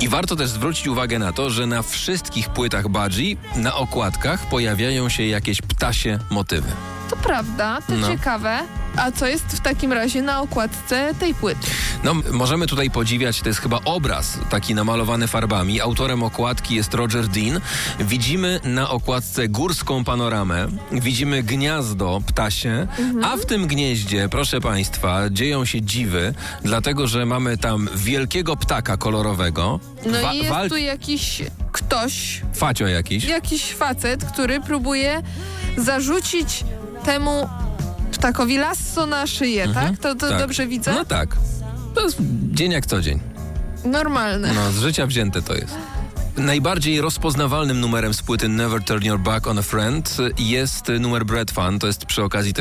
I warto też zwrócić uwagę na to, że na wszystkich płytach Budgie na okładkach pojawiają się jakieś ptasie motywy. To prawda, to ciekawe. A co jest w takim razie na okładce tej płyty? No, możemy tutaj podziwiać, to jest chyba obraz taki namalowany farbami. Autorem okładki jest Roger Dean. Widzimy na okładce górską panoramę, widzimy gniazdo ptasie, a w tym gnieździe, proszę Państwa, dzieją się dziwy, dlatego, że mamy tam wielkiego ptaka kolorowego. No i jest tu jakiś ktoś. Facio jakiś. Jakiś facet, który próbuje zarzucić temu ptakowi lasso na szyję, tak? To tak. Dobrze widzę? No tak. To jest dzień jak co dzień. Normalne. No, z życia wzięte to jest. Najbardziej rozpoznawalnym numerem z płyty Never Turn Your Back on a Friend jest numer Bread Fun. To jest przy okazji